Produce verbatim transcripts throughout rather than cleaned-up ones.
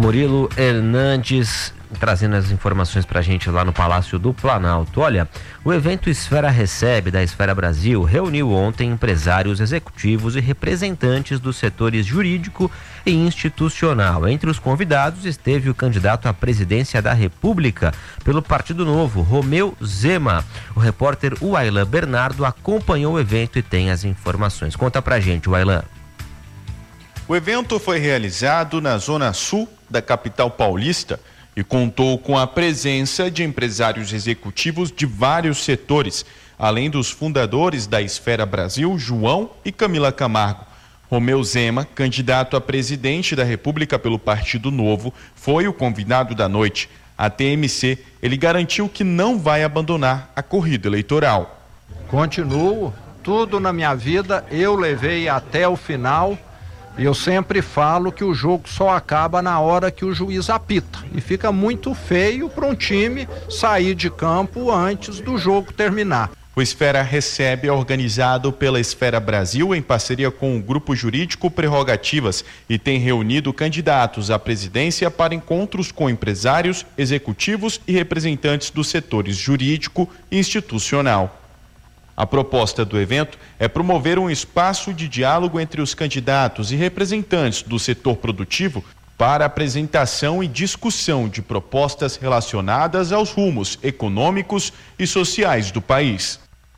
Murilo Hernandes trazendo as informações pra gente lá no Palácio do Planalto. Olha, o evento Esfera Recebe da Esfera Brasil reuniu ontem empresários executivos e representantes dos setores jurídico e institucional. Entre os convidados esteve o candidato à presidência da República pelo Partido Novo, Romeu Zema. O repórter Wailan Bernardo acompanhou o evento e tem as informações. Conta pra gente, Wailan. O evento foi realizado na Zona Sul da capital paulista e contou com a presença de empresários executivos de vários setores, além dos fundadores da Esfera Brasil, João e Camila Camargo. Romeu Zema, candidato a presidente da República pelo Partido Novo, foi o convidado da noite. A T M C, ele garantiu que não vai abandonar a corrida eleitoral. Continuo, tudo na minha vida eu levei até o final. E eu sempre falo que o jogo só acaba na hora que o juiz apita. E fica muito feio para um time sair de campo antes do jogo terminar. O Esfera Recebe é organizado pela Esfera Brasil em parceria com o Grupo Jurídico Prerrogativas e tem reunido candidatos à presidência para encontros com empresários, executivos e representantes dos setores jurídico e institucional. A proposta do evento é promover um espaço de diálogo entre os candidatos e representantes do setor produtivo para apresentação e discussão de propostas relacionadas aos rumos econômicos e sociais do país.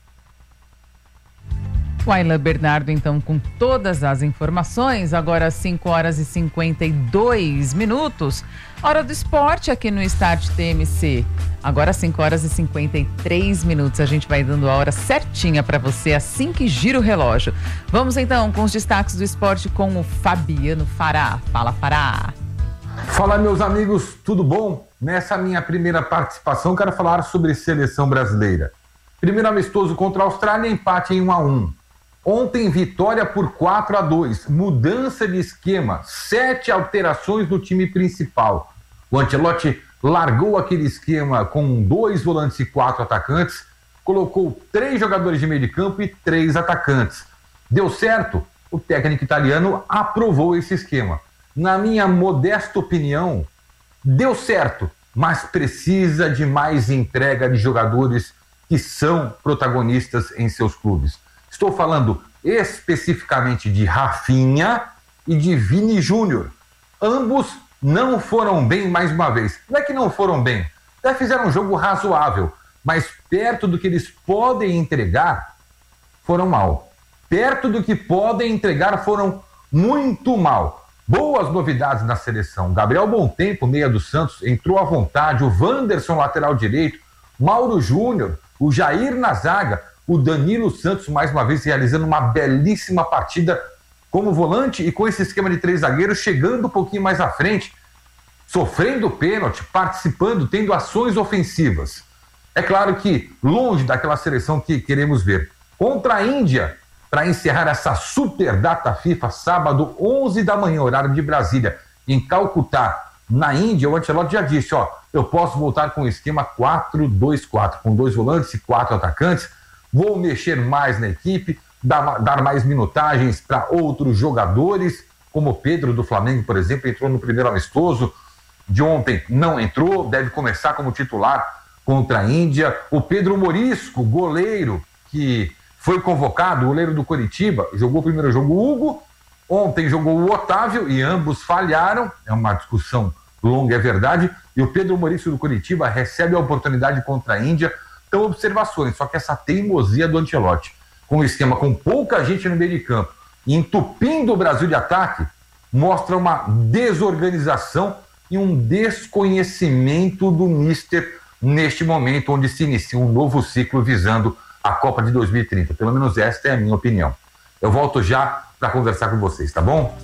Wailan Bernardo, então, com todas as informações, agora às cinco horas e cinquenta e dois minutos, hora do esporte aqui no Start T M C. Agora às cinco horas e cinquenta e três minutos, a gente vai dando a hora certinha para você, assim que gira o relógio. Vamos então com os destaques do esporte com o Fabiano Fará. Fala, Fará. Fala, meus amigos, tudo bom? Nessa minha primeira participação, quero falar sobre seleção brasileira. Primeiro amistoso contra a Austrália, empate em um a um. Ontem, vitória por quatro a dois, mudança de esquema, sete alterações no time principal. O Ancelotti largou aquele esquema com dois volantes e quatro atacantes, colocou três jogadores de meio de campo e três atacantes. Deu certo? O técnico italiano aprovou esse esquema. Na minha modesta opinião, deu certo, mas precisa de mais entrega de jogadores que são protagonistas em seus clubes. Estou falando especificamente de Rafinha e de Vini Júnior. Ambos não foram bem mais uma vez. Não é que não foram bem, até fizeram um jogo razoável, mas perto do que eles podem entregar, foram mal. Perto do que podem entregar, foram muito mal. Boas novidades na seleção. Gabriel Bontempo, meia do Santos, entrou à vontade. O Wanderson, lateral direito. Mauro Júnior, o Jair na zaga. O Danilo Santos, mais uma vez, realizando uma belíssima partida como volante e com esse esquema de três zagueiros, chegando um pouquinho mais à frente, sofrendo pênalti, participando, tendo ações ofensivas. É claro que longe daquela seleção que queremos ver. Contra a Índia, para encerrar essa super data FIFA, sábado, onze da manhã, horário de Brasília, em Calcutá, na Índia, o Ancelotti já disse, ó, eu posso voltar com o esquema quatro dois quatro, com dois volantes e quatro atacantes. Vou mexer mais na equipe, dar, dar mais minutagens para outros jogadores, como o Pedro do Flamengo, por exemplo, entrou no primeiro amistoso de ontem, não entrou, deve começar como titular contra a Índia. O Pedro Morisco, goleiro, que foi convocado, goleiro do Coritiba, jogou o primeiro jogo o Hugo, ontem jogou o Otávio e ambos falharam, é uma discussão longa, é verdade, e o Pedro Morisco do Coritiba recebe a oportunidade contra a Índia. Então, observações, só que essa teimosia do Ancelotti, com um esquema com pouca gente no meio de campo, entupindo o Brasil de ataque, mostra uma desorganização e um desconhecimento do míster neste momento onde se inicia um novo ciclo visando a Copa de dois mil e trinta. Pelo menos esta é a minha opinião. Eu volto já para conversar com vocês, tá bom?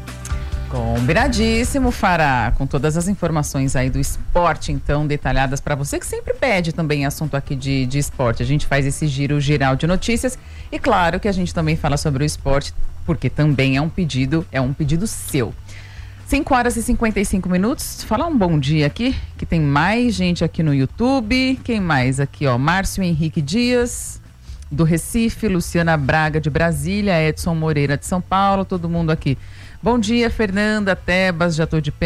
Combinadíssimo, Fará, com todas as informações aí do esporte, então, detalhadas para você, que sempre pede também assunto aqui de, de esporte. A gente faz esse giro geral de notícias e claro que a gente também fala sobre o esporte, porque também é um pedido, é um pedido seu. cinco horas e cinquenta e cinco minutos, falar um bom dia aqui, que tem mais gente aqui no YouTube. Quem mais aqui, ó? Márcio Henrique Dias, do Recife, Luciana Braga de Brasília, Edson Moreira de São Paulo, todo mundo aqui. Bom dia, Fernanda, Tebas, já estou de pé.